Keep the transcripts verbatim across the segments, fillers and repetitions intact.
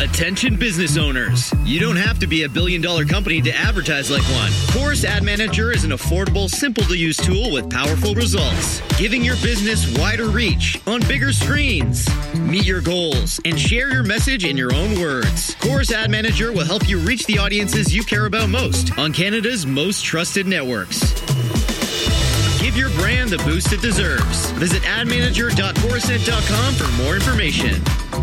Attention business owners. You don't have to be a billion dollar company to advertise like one. Chorus Ad Manager is an affordable, simple to use tool with powerful results, giving your business wider reach on bigger screens. Meet your goals and share your message in your own words. Chorus Ad Manager will help you reach the audiences you care about most on Canada's most trusted networks. Give your brand the boost it deserves. Visit ad manager dot corusent dot com for more information.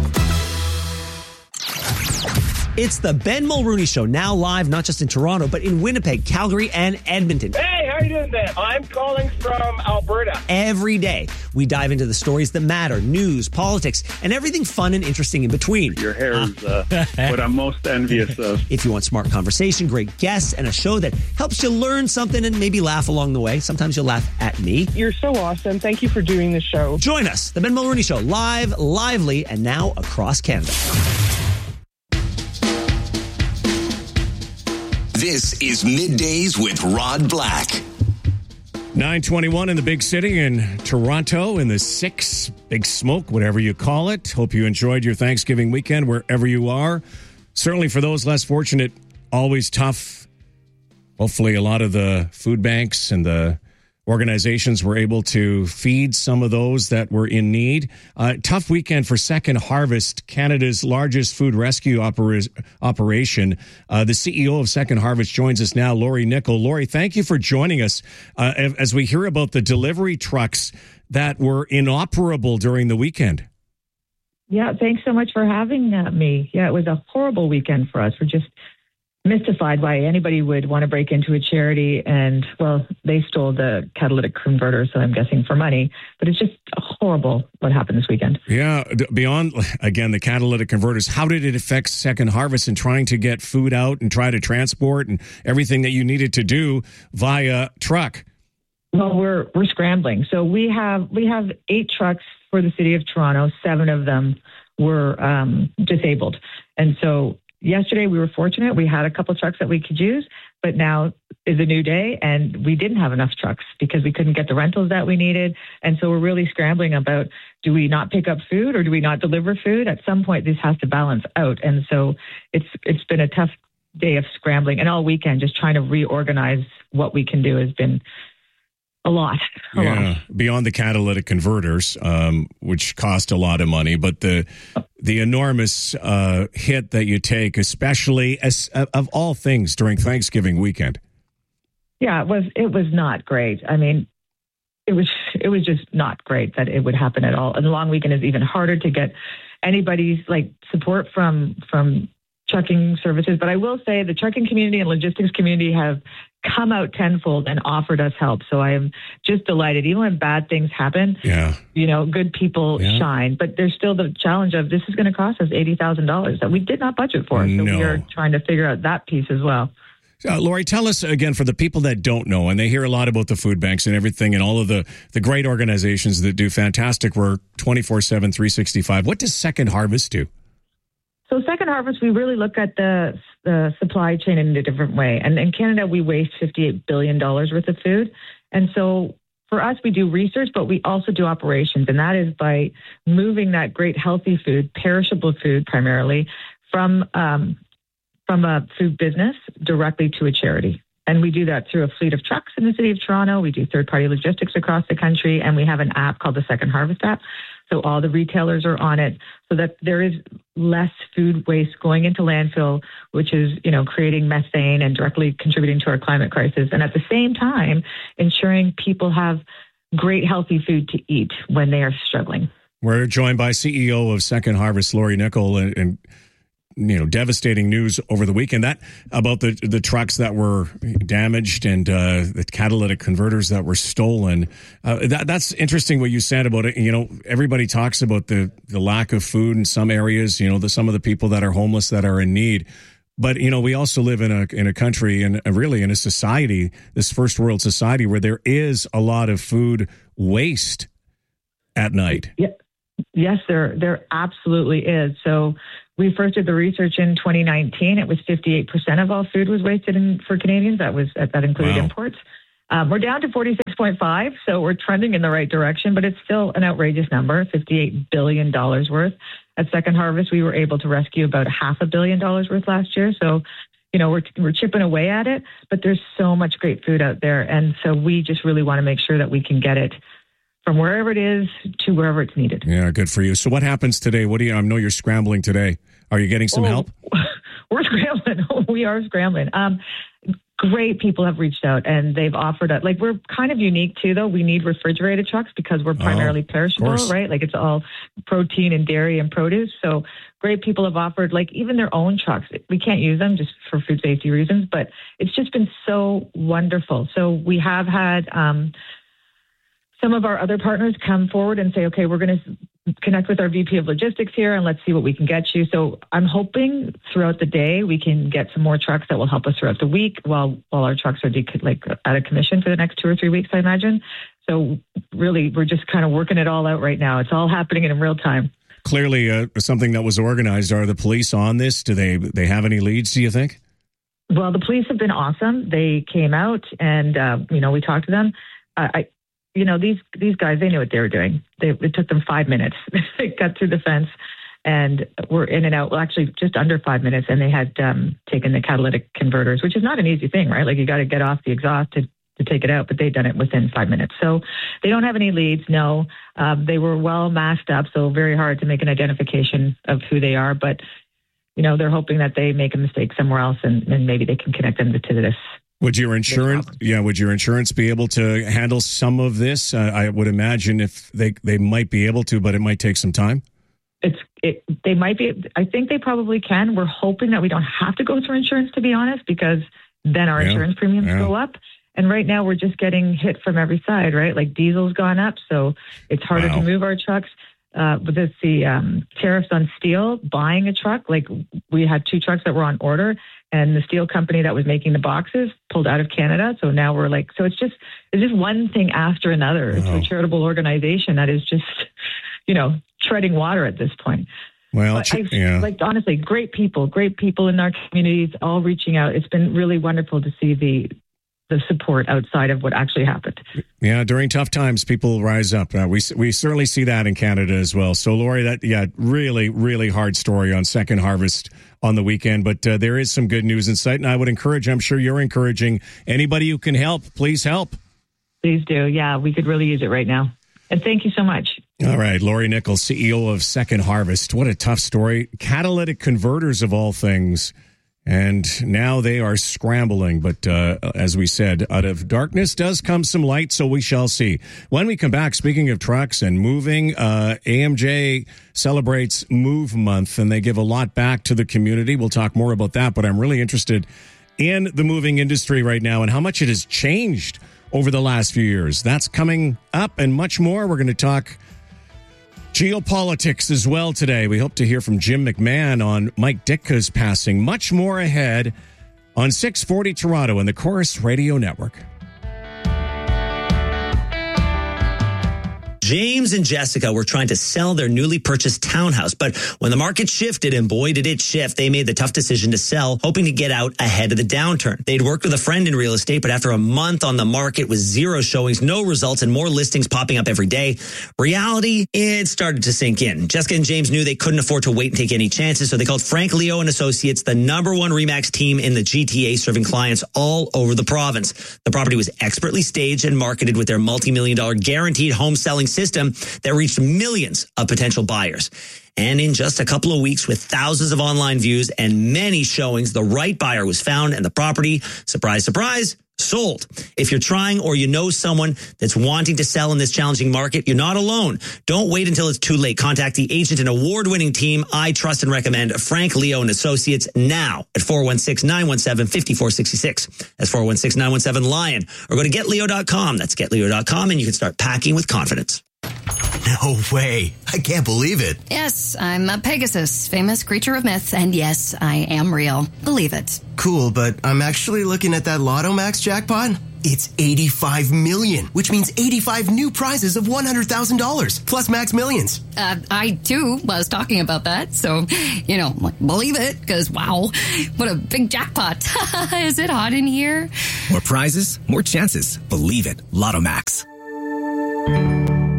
It's the Ben Mulrooney Show, now live not just in Toronto, but in Winnipeg, Calgary, and Edmonton. Hey, how are you doing, Ben? I'm calling from Alberta. Every day, we dive into the stories that matter, news, politics, and everything fun and interesting in between. Your hair is uh, what I'm most envious of. If you want smart conversation, great guests, and a show that helps you learn something and maybe laugh along the way, sometimes you'll laugh at me. You're so awesome. Thank you for doing the show. Join us, the Ben Mulrooney Show, live, lively, and now across Canada. This is Middays with Rod Black. nine twenty-one in the big city in Toronto in the six, big smoke, whatever you call it. Hope you enjoyed your Thanksgiving weekend wherever you are. Certainly for those less fortunate, always tough. Hopefully a lot of the food banks and the organizations were able to feed some of those that were in need. Uh, tough weekend for Second Harvest, Canada's largest food rescue opera- operation. Uh, the C E O of Second Harvest joins us now, Lori Nicol. Lori, thank you for joining us uh, as we hear about the delivery trucks that were inoperable during the weekend. Yeah, thanks so much for having uh, me. Yeah, it was a horrible weekend for us. We're just mystified why anybody would want to break into a charity, and well, they stole the catalytic converter, so I'm guessing for money, but it's just horrible what happened this weekend. Yeah, beyond, again, the catalytic converters, how did it affect Second Harvest in trying to get food out and try to transport and everything that you needed to do via truck? Well, we're we're scrambling. So we have we have eight trucks for the city of Toronto. Seven of them were um, disabled, and so yesterday, we were fortunate. We had a couple trucks that we could use, but now is a new day, and we didn't have enough trucks because we couldn't get the rentals that we needed. And so we're really scrambling about, do we not pick up food or do we not deliver food? At some point, this has to balance out. And so it's it's been a tough day of scrambling. And all weekend, just trying to reorganize what we can do has been a lot. A yeah, lot. Beyond the catalytic converters, um, which cost a lot of money, but the the enormous uh, hit that you take, especially as of all things during Thanksgiving weekend. Yeah, it was it was not great. I mean, it was it was just not great that it would happen at all. And the long weekend is even harder to get anybody's like support from from trucking services. But I will say the trucking community and logistics community have come out tenfold and offered us help. So I am just delighted. Even when bad things happen, yeah, you know, good people yeah. shine. But there's still the challenge of this is going to cost us eighty thousand dollars that we did not budget for. So no. we are trying to figure out that piece as well. Uh, Lori, tell us again, for the people that don't know, and they hear a lot about the food banks and everything and all of the, the great organizations that do fantastic work twenty-four seven, three sixty-five. What does Second Harvest do? So Second Harvest, we really look at the, the supply chain in a different way. And in Canada, we waste fifty-eight billion dollars worth of food. And so for us, we do research, but we also do operations. And that is by moving that great healthy food, perishable food primarily, from um, from a food business directly to a charity. And we do that through a fleet of trucks in the city of Toronto. We do third-party logistics across the country. And we have an app called the Second Harvest app. So all the retailers are on it so that there is less food waste going into landfill, which is, you know, creating methane and directly contributing to our climate crisis. And at the same time, ensuring people have great, healthy food to eat when they are struggling. We're joined by C E O of Second Harvest, Lori Nicol, and, and you know, devastating news over the weekend that about the the trucks that were damaged and uh, the catalytic converters that were stolen. Uh, that that's interesting what you said about it. You know, everybody talks about the the lack of food in some areas. You know, the some of the people that are homeless that are in need. But you know, we also live in a in a country and really in a society, this first world society, where there is a lot of food waste at night. Yeah. Yes, there there absolutely is. So we first did the research in twenty nineteen. It was fifty-eight percent of all food was wasted in, for Canadians. That was that included wow. imports. Um, we're down to forty-six point five, so we're trending in the right direction, but it's still an outrageous number, fifty-eight billion dollars worth. at Second Harvest, we were able to rescue about half a billion dollars worth last year. So, you know, we're we're chipping away at it, but there's so much great food out there. And so we just really want to make sure that we can get it from wherever it is to wherever it's needed. Yeah, good for you. So what happens today? What do you, I know you're scrambling today. Are you getting some oh, help? We're scrambling. We are scrambling. Um, great people have reached out and they've offered it. Like, we're kind of unique too, though. We need refrigerated trucks because we're primarily oh, perishable, right? Like, it's all protein and dairy and produce. So great people have offered, like, even their own trucks. We can't use them just for food safety reasons, but it's just been so wonderful. So we have had um, some of our other partners come forward and say, okay, we're going to connect with our V P of logistics here and let's see what we can get you. So I'm hoping throughout the day we can get some more trucks that will help us throughout the week while while our trucks are de- like out of commission for the next two or three weeks, I imagine. So really, we're just kind of working it all out right now. It's all happening in real time. Clearly, uh, something that was organized. Are the police on this? Do they they have any leads, do you think? Well, the police have been awesome. They came out and, uh, you know, we talked to them. Uh, I You know, these these guys, they knew what they were doing. They, it took them five minutes. They got through the fence and were in and out, well, actually just under five minutes. And they had um, taken the catalytic converters, which is not an easy thing, right? Like, you got to get off the exhaust to, to take it out, but they'd done it within five minutes. So they don't have any leads, no. Um, they were well masked up, so very hard to make an identification of who they are. But, you know, they're hoping that they make a mistake somewhere else and, and maybe they can connect them to, to this. Would your insurance, yeah, would your insurance be able to handle some of this? Uh, I would imagine if they, they might be able to, but it might take some time. It's it, they might be. I think they probably can. We're hoping that we don't have to go through insurance, to be honest, because then our yeah. insurance premiums yeah. go up. And right now we're just getting hit from every side, right? Like, diesel's gone up, so it's harder wow. to move our trucks. Uh, with this, the um, tariffs on steel, buying a truck, like, we had two trucks that were on order. And the steel company that was making the boxes pulled out of Canada. So now we're like, so it's just, it's just one thing after another. It's wow. a charitable organization that is just, you know, treading water at this point. Well, but I, yeah. like, honestly, great people, great people in our communities, all reaching out. It's been really wonderful to see the the support outside of what actually happened. Yeah, during tough times, people rise up. Uh, we we certainly see that in Canada as well. So, Lori, that yeah, really, really hard story on Second Harvest on the weekend, but uh, there is some good news in sight, and I would encourage, I'm sure you're encouraging, anybody who can help, please help. Please do. Yeah, we could really use it right now. And thank you so much. All right, Lori Nichols, C E O of Second Harvest. What a tough story. Catalytic converters of all things. And now they are scrambling. But uh, as we said, out of darkness does come some light, so we shall see. When we come back, speaking of trucks and moving, uh, A M J celebrates Move Month, and they give a lot back to the community. We'll talk more about that, but I'm really interested in the moving industry right now and how much it has changed over the last few years. That's coming up and much more. We're going to talk geopolitics as well today. We hope to hear from Jim McMahon on Mike Ditka's passing. Much more ahead on six forty Toronto and the Chorus Radio Network. James and Jessica were trying to sell their newly purchased townhouse, but when the market shifted, and boy did it shift, they made the tough decision to sell, hoping to get out ahead of the downturn. They'd worked with a friend in real estate, but after a month on the market with zero showings, no results, and more listings popping up every day, reality, it started to sink in. Jessica and James knew they couldn't afford to wait and take any chances, so they called Frank Leo and Associates, the number one RE/MAX team in the G T A, serving clients all over the province. The property was expertly staged and marketed with their multi-million dollar guaranteed home selling system that reached millions of potential buyers. And in just a couple of weeks, with thousands of online views and many showings, the right buyer was found and the property, surprise, surprise, sold. If you're trying or you know someone that's wanting to sell in this challenging market, you're not alone. Don't wait until it's too late. Contact the agent and award-winning team I trust and recommend, Frank Leo and Associates, now at four one six, nine one seven, five four six six. That's four one six, nine one seven, LION. Or go to get leo dot com. That's get leo dot com, and you can start packing with confidence. No way. I can't believe it. Yes, I'm a Pegasus, famous creature of myth, and yes, I am real. Believe it. Cool, but I'm actually looking at that Lotto Max jackpot. It's eighty-five million, which means eighty-five new prizes of one hundred thousand dollars, plus Max Millions. Uh, I, too, was talking about that, so, you know, like, believe it, because, wow, what a big jackpot. Is it hot in here? More prizes, more chances. Believe it. Lotto Max. Hi.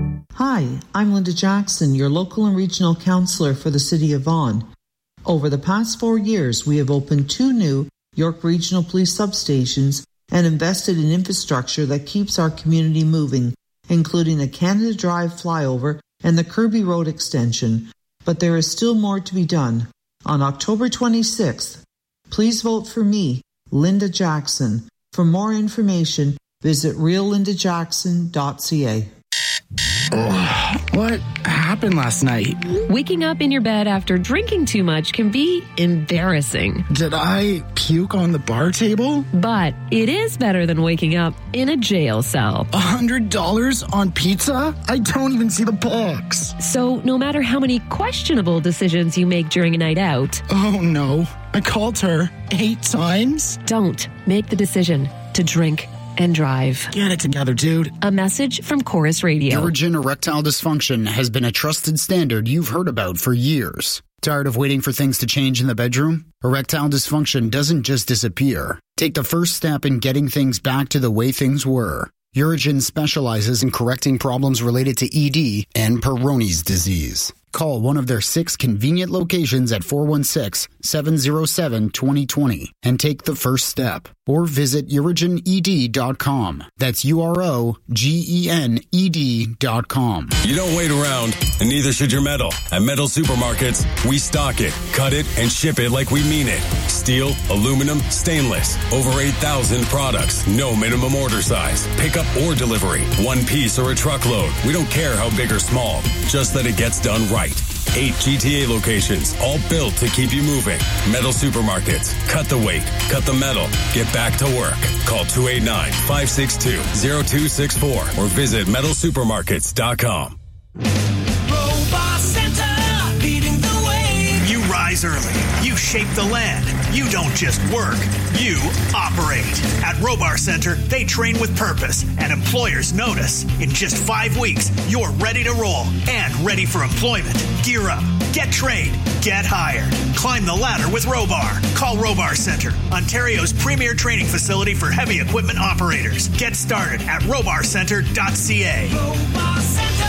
Hi, I'm Linda Jackson, your local and regional councillor for the City of Vaughan. Over the past four years, we have opened two new York Regional Police substations and invested in infrastructure that keeps our community moving, including the Canada Drive flyover and the Kirby Road extension. But there is still more to be done. On October twenty-sixth, please vote for me, Linda Jackson. For more information, visit real linda jackson dot c a. Oh, what happened last night? Waking up in your bed after drinking too much can be embarrassing. Did I puke on the bar table? But it is better than waking up in a jail cell. A hundred dollars on pizza? I don't even see the box. So no matter how many questionable decisions you make during a night out... Oh no, I called her eight times? Don't make the decision to drink and drive. Get it together, dude. A message from Chorus Radio. Urgent erectile dysfunction has been a trusted standard you've heard about for years. Tired of waiting for things to change in the bedroom? Erectile dysfunction doesn't just disappear. Take the first step in getting things back to the way things were. Urigen specializes in correcting problems related to E D and Peyronie's disease. Call one of their six convenient locations at four one six, seven zero seven, two zero two zero and take the first step. Or visit urigen e d dot com. That's U R O G E N E D dot com. You don't wait around, and neither should your metal. At Metal Supermarkets, we stock it, cut it, and ship it like we mean it. Steel, aluminum, stainless. Over eight thousand products. No minimum order size. Pickup or delivery. One piece or a truckload. We don't care how big or small. Just that it gets done right. Eight G T A locations, all built to keep you moving. Metal Supermarkets. Cut the weight. Cut the metal. Get back to work. Call two eight nine, five six two, zero two six four or visit metal supermarkets dot com. Robot Center, leading the way. You rise early. You shape the land. You don't just work. You operate. At Robar Center, they train with purpose, and employers notice. In just five weeks, you're ready to roll and ready for employment. Gear up. Get trained. Get hired. Climb the ladder with Robar. Call Robar Center, Ontario's premier training facility for heavy equipment operators. Get started at robar center dot c a. Robar Center.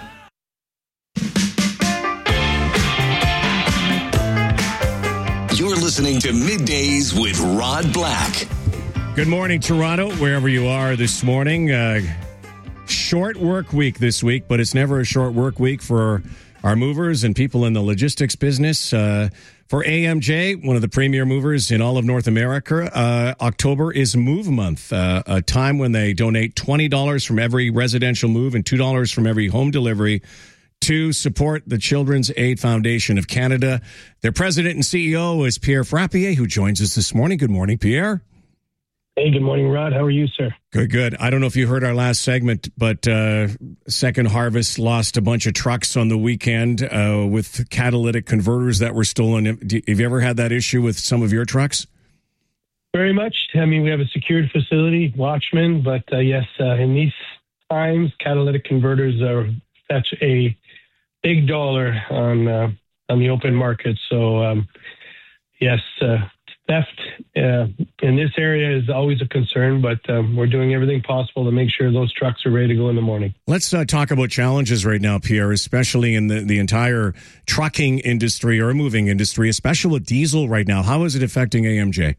You're listening to Middays with Rod Black. Good morning, Toronto, wherever you are this morning. Uh, short work week this week, but it's never a short work week for our movers and people in the logistics business. Uh, for A M J, one of the premier movers in all of North America, uh, October is Move Month, uh, a time when they donate twenty dollars from every residential move and two dollars from every home delivery to support the Children's Aid Foundation of Canada. Their president and C E O is Pierre Frappier, who joins us this morning. Good morning, Pierre. Hey, good morning, Rod. How are you, sir? Good, good. I don't know if you heard our last segment, but uh, Second Harvest lost a bunch of trucks on the weekend uh, with catalytic converters that were stolen. Have you ever had that issue with some of your trucks? Very much. I mean, we have a secured facility, Watchman, but uh, yes, uh, in these times, catalytic converters are such a big dollar on uh, on the open market. So, um, yes, uh, theft uh, in this area is always a concern, but um, we're doing everything possible to make sure those trucks are ready to go in the morning. Let's uh, talk about challenges right now, Pierre, especially in the, the entire trucking industry or moving industry, especially with diesel right now. How is it affecting A M J?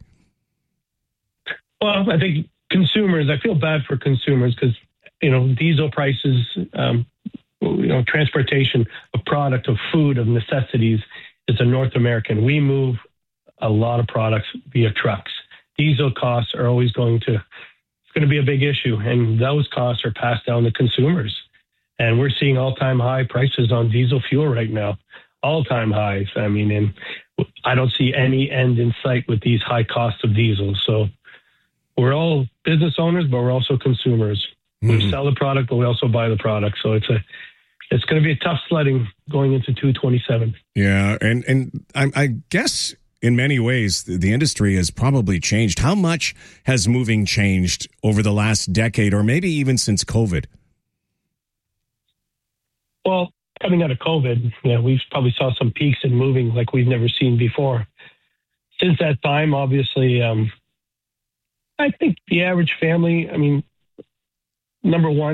Well, I think consumers, I feel bad for consumers because, you know, diesel prices, um, you know, transportation, a product of food, of necessities, is a North American. We move a lot of products via trucks. Diesel costs are always going to, it's going to be a big issue. And those costs are passed down to consumers. And we're seeing all-time high prices on diesel fuel right now. All-time highs. I mean, and I don't see any end in sight with these high costs of diesel. So we're all business owners, but we're also consumers. Mm-hmm. We sell the product, but we also buy the product. So it's a, it's going to be a tough sledding going into two twenty-seven. Yeah. And, and I, I guess in many ways, the industry has probably changed. How much has moving changed over the last decade or maybe even since COVID? Well, coming out of COVID, yeah, we probably saw some peaks in moving like we've never seen before. Since that time, obviously, um, I think the average family, I mean, number one,